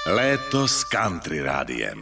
Léto s Country Rádiem.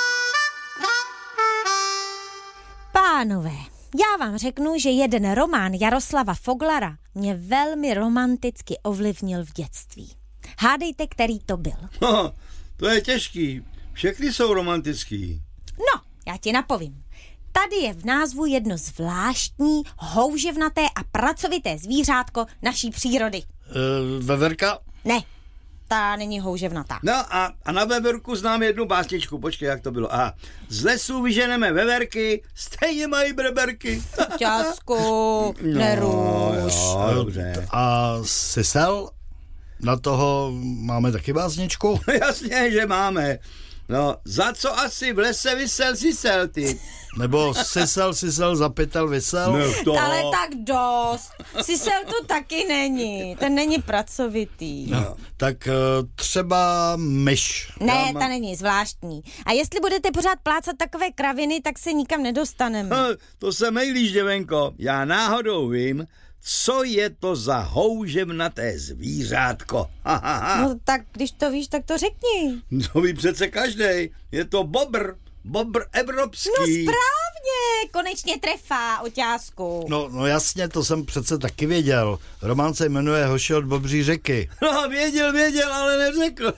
Pánové, já vám řeknu, že jeden román Jaroslava Foglara mě velmi romanticky ovlivnil v dětství. Hádejte, který to byl. No, to je těžký. Všechny jsou romantický. No, já ti napovím. Tady je v názvu jedno zvláštní, houževnaté a pracovité zvířátko naší přírody. Veverka? Ne, ta není houževnatá. No a na veverku znám jednu básničku. Počkej, jak to bylo. A z lesů vyženeme veverky, stejně mají breberky. Ťásku, neruš. Jo, dobře. A sisel? Na toho máme taky básničku? Jasně, že máme. No, za co asi v lese visel sisel, ty? Nebo sisel, zapytel, vysel? No, to... Ale tak dost. Sisel to taky není. Ten není pracovitý. No, tak třeba myš. Ne, ta není zvláštní. A jestli budete pořád plácat takové kraviny, tak se nikam nedostaneme. To se mejlíš, děvenko. Já náhodou vím, co je to za houževnaté zvířátko. No tak, když to víš, tak to řekni. To ví přece každej. Je to bobr. Bobr evropský. No správně, konečně trefá, Oťásku. No jasně, to jsem přece taky věděl. Román se jmenuje Hoši od Bobří řeky. No věděl, ale neřekl.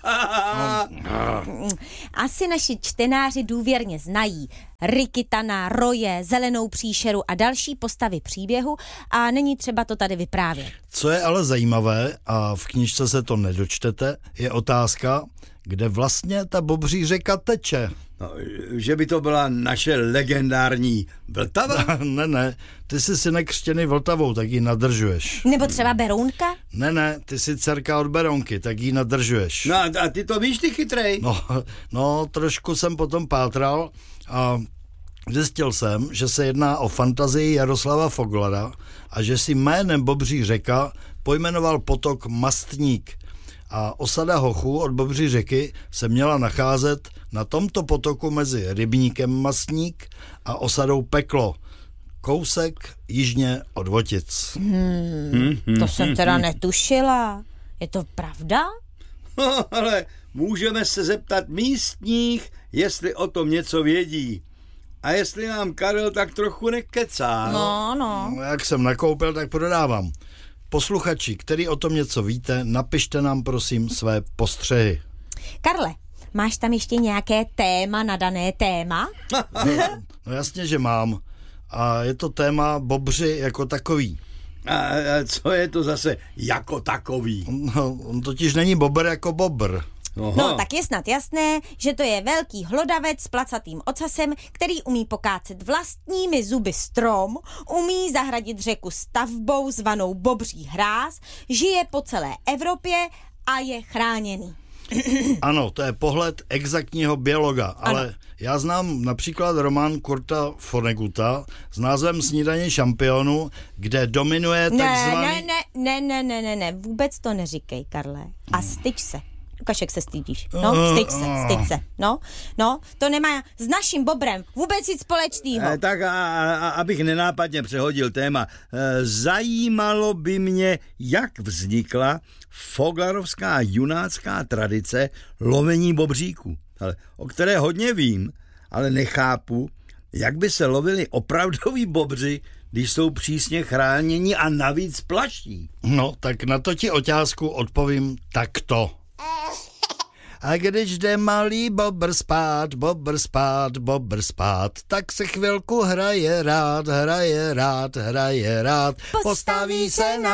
Asi naši čtenáři důvěrně znají Rikitana, Roje, Zelenou příšeru a další postavy příběhu a není třeba to tady vyprávět. Co je ale zajímavé, a v knížce se to nedočtete, je otázka, kde vlastně ta Bobří řeka teče. No, že by to byla naše legendární Vltava? Ne, ty jsi synek křtěný Vltavou, tak ji nadržuješ. Nebo třeba Berounka? Ne, ty jsi dcerka od Berounky, tak ji nadržuješ. No a ty to víš, ty chytrej? No, trošku jsem potom pátral a zjistil jsem, že se jedná o fantazii Jaroslava Foglara a že si jménem Bobří řeka pojmenoval potok Mastník. A osada Hochů od Bobří řeky se měla nacházet na tomto potoku mezi rybníkem Mastník a osadou Peklo, kousek jižně od Votic. To jsem teda netušila. Je to pravda? No, ale můžeme se zeptat místních, jestli o tom něco vědí. A jestli nám Karel tak trochu nekecá. No. Jak jsem nakoupil, tak prodávám. Posluchači, který o tom něco víte, napište nám prosím své postřehy. Karle, máš tam ještě nějaké téma na dané téma? No jasně, že mám. A je to téma bobři jako takový. A co je to zase jako takový? No, on totiž není bobr jako bobr. Oho. No, tak je snad jasné, že to je velký hlodavec s placatým ocasem, který umí pokácet vlastními zuby strom, umí zahradit řeku stavbou zvanou Bobří hráz, žije po celé Evropě a je chráněný. Ano, to je pohled exaktního biologa, ale já znám například román Kurta Vonneguta s názvem Snídaně šampionů, kde dominuje takzvaný... Ne, vůbec to neříkej, Karle. A styď se. Ukaž, jak se stydíš. No, styď se. No, to nemá s naším bobrem vůbec nic společného. Tak abych nenápadně přehodil téma, zajímalo by mě, jak vznikla foglarovská junácká tradice lovení bobříků, o které hodně vím, ale nechápu, jak by se lovili opravdoví bobři, když jsou přísně chráněni a navíc plaší. No, tak na to ti otázku odpovím takto. A když jde malý bobr spát, tak se chvilku hraje rád. Postaví se na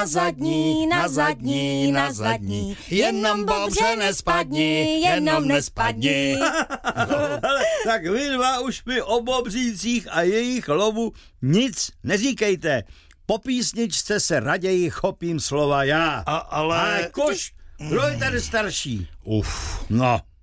zadní, jenom bobře nespadni. Tak vy dva už mi o bobřících a jejich lovu nic neříkejte. Po písničce se raději chopím slova já. Ale Koš, kdo je tady starší? Uf. No.